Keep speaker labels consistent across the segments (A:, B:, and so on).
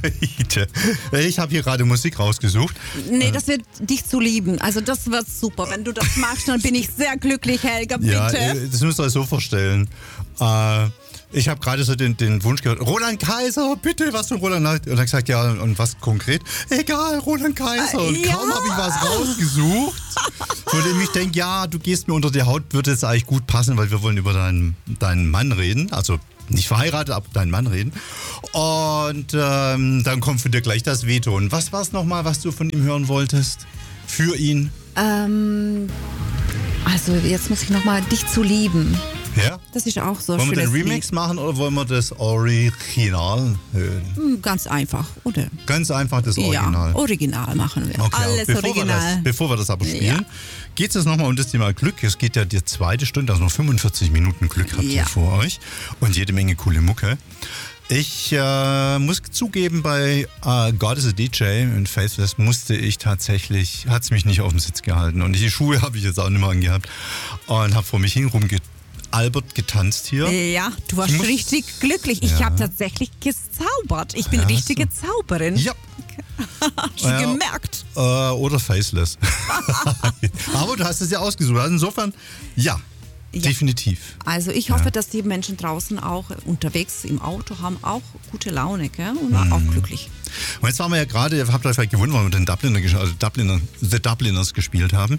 A: Ich habe hier gerade Musik rausgesucht.
B: Nee, das wird dich zu lieben. Also das wird super. Wenn du das machst, dann bin ich sehr glücklich, Helga, bitte.
A: Ja, das müsst ihr euch so vorstellen. Ich habe gerade so den Wunsch gehört, Roland Kaiser, bitte, was für Roland Kaiser. Und er hat gesagt, ja, und was konkret? Egal, Roland Kaiser. Und kaum habe ich was rausgesucht, von dem ich denke, ja, du gehst mir unter die Haut, würde jetzt eigentlich gut passen, weil wir wollen über deinen Mann reden. Also nicht verheiratet, aber deinen Mann reden. Und dann kommt von dir gleich das Veto. Und was war es nochmal, was du von ihm hören wolltest? Für ihn?
B: Also jetzt muss ich nochmal dich zu lieben.
A: Ja?
B: Das ist auch so ein
A: Wollen wir
B: schönes
A: den Remix
B: Lied.
A: machen oder wollen wir das Original hören?
B: Ganz einfach, oder?
A: Ganz einfach das Original.
B: Ja, Original machen wir.
A: Okay,
B: Alles Original.
A: Bevor wir das aber spielen, geht es jetzt nochmal um das Thema Glück. Es geht ja die zweite Stunde, also noch 45 Minuten Glück habt ihr vor euch und jede Menge coole Mucke. Ich muss zugeben, bei God is a DJ und Faithless musste ich tatsächlich, hat es mich nicht auf dem Sitz gehalten. Und die Schuhe habe ich jetzt auch nicht mehr angehabt und habe vor mich hin Albert getanzt hier.
B: Ja, du warst richtig glücklich. Ich habe tatsächlich gezaubert. Ich bin richtige Zauberin.
A: Ja.
B: Schon gemerkt.
A: Oder Faceless. Aber du hast es ja ausgesucht. Also insofern, ja. Definitiv.
B: Also ich hoffe, dass die Menschen draußen auch unterwegs im Auto haben auch gute Laune, gell? Und auch glücklich.
A: Und jetzt waren wir ja gerade, ihr habt euch vielleicht gewundert, weil wir den The Dubliners gespielt haben.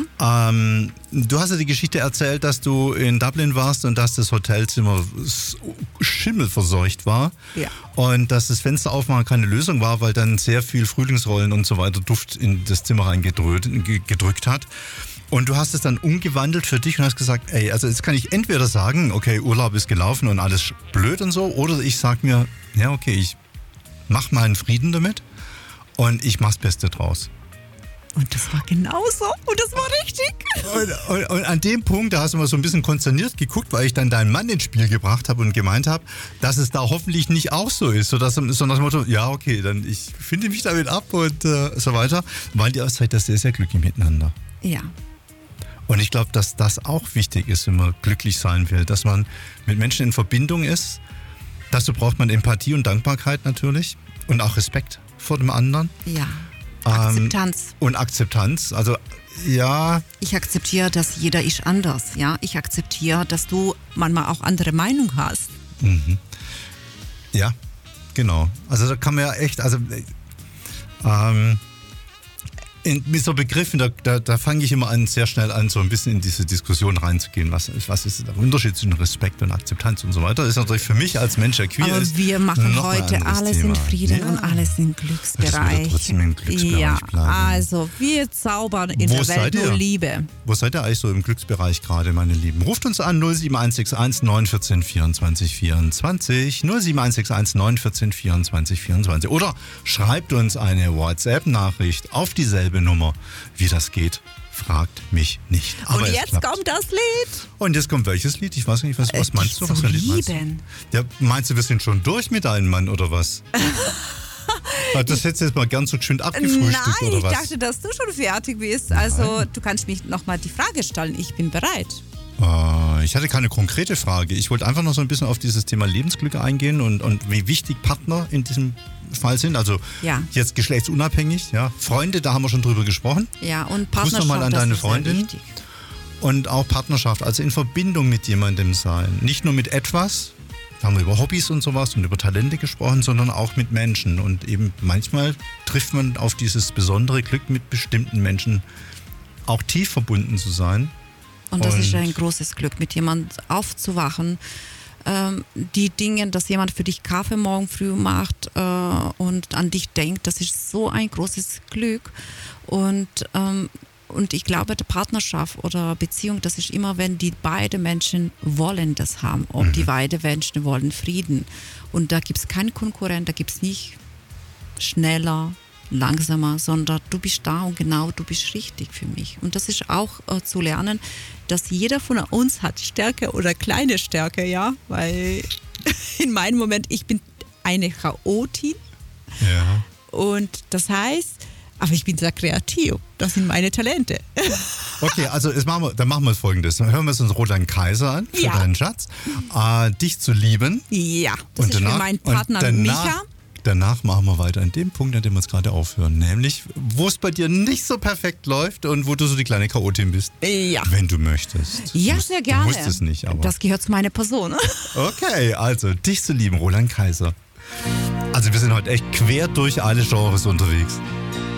A: Du hast ja die Geschichte erzählt, dass du in Dublin warst und dass das Hotelzimmer schimmelverseucht war.
B: Ja.
A: Und dass das Fenster aufmachen keine Lösung war, weil dann sehr viel Frühlingsrollen und so weiter Duft in das Zimmer reingedrückt hat. Und du hast es dann umgewandelt für dich und hast gesagt, ey, also jetzt kann ich entweder sagen, okay, Urlaub ist gelaufen und alles blöd und so, oder ich sag mir, ja, okay, ich mach meinen Frieden damit und ich mach's Beste draus.
B: Und das war genauso und das war richtig.
A: Und an dem Punkt, da hast du mal so ein bisschen konsterniert geguckt, weil ich dann deinen Mann ins Spiel gebracht habe und gemeint habe, dass es da hoffentlich nicht auch so ist, sodass so nach dem Motto, ja, okay, dann ich finde mich damit ab und so weiter, weil ihr seid da sehr, sehr glücklich miteinander.
B: Ja.
A: Und ich glaube, dass das auch wichtig ist, wenn man glücklich sein will, dass man mit Menschen in Verbindung ist. Dazu braucht man Empathie und Dankbarkeit natürlich und auch Respekt vor dem anderen.
B: Ja, Akzeptanz.
A: Und Akzeptanz, also ja.
B: Ich akzeptiere, dass jeder ist anders, ja. Ich akzeptiere, dass du manchmal auch andere Meinung hast.
A: Mhm. Ja, genau. Also da kann man ja echt, also mit so Begriffen, da fange ich immer an, sehr schnell an, so ein bisschen in diese Diskussion reinzugehen. Was ist der Unterschied zwischen Respekt und Akzeptanz und so weiter? Das ist natürlich für mich als Mensch, der queer ist.
B: Aber wir machen heute alles Thema. In Frieden und alles im Glücksbereich.
A: Das wird trotzdem im Glücksbereich bleiben.
B: Also wir zaubern in der Welt nur Liebe.
A: Wo seid ihr eigentlich so im Glücksbereich gerade, meine Lieben? Ruft uns an 07161 914 24 24 07161 914 24 24 oder schreibt uns eine WhatsApp-Nachricht auf dieselbe Nummer. Wie das geht, fragt mich nicht. Aber
B: und jetzt kommt das Lied.
A: Und jetzt kommt welches Lied? Ich weiß nicht, was meinst du? Was für ein Lied meinst du? Ja, meinst du, wir sind schon durch mit deinem Mann oder was? Das hättest du jetzt mal ganz so geschwind abgefrühstückt oder was?
B: Nein, ich dachte, dass du schon fertig bist. Also du kannst mich nochmal die Frage stellen. Ich bin bereit.
A: Ich hatte keine konkrete Frage. Ich wollte einfach noch so ein bisschen auf dieses Thema Lebensglück eingehen und wie wichtig Partner in diesem Fall sind. Also jetzt geschlechtsunabhängig. Ja. Freunde, da haben wir schon drüber gesprochen.
B: Ja, und Partnerschaft.
A: Grüß nochmal an deine Freundin. Und auch Partnerschaft, also in Verbindung mit jemandem sein. Nicht nur mit etwas, da haben wir über Hobbys und sowas und über Talente gesprochen, sondern auch mit Menschen. Und eben manchmal trifft man auf dieses besondere Glück, mit bestimmten Menschen auch tief verbunden zu sein.
B: Und das ist ein großes Glück, mit jemandem aufzuwachen. Die Dinge, dass jemand für dich Kaffee morgen früh macht und an dich denkt, das ist so ein großes Glück. Und ich glaube, die Partnerschaft oder Beziehung, das ist immer, wenn die beiden Menschen wollen das haben. Ob die beiden Menschen wollen Frieden. Und da gibt es keinen Konkurrent, da gibt es nicht schneller, langsamer, sondern du bist da und genau du bist richtig für mich. Und das ist auch zu lernen, dass jeder von uns hat Stärke oder kleine Stärke, ja, weil in meinem Moment, ich bin eine Chaotin und das heißt, aber ich bin sehr kreativ, das sind meine Talente.
A: Okay, also dann machen wir Folgendes, dann hören wir uns Roland Kaiser an für deinen Schatz, dich zu lieben.
B: Ja, das ist für meinen Partner Micha.
A: Danach machen wir weiter an dem Punkt, an dem wir uns gerade aufhören. Nämlich, wo es bei dir nicht so perfekt läuft und wo du so die kleine Chaotin bist.
B: Ja.
A: Wenn du möchtest.
B: Ja, sehr gerne.
A: Du musst es nicht, aber.
B: Das gehört zu meiner Person.
A: Okay, also, dich zu lieben, Roland Kaiser. Also, wir sind heute echt quer durch alle Genres unterwegs.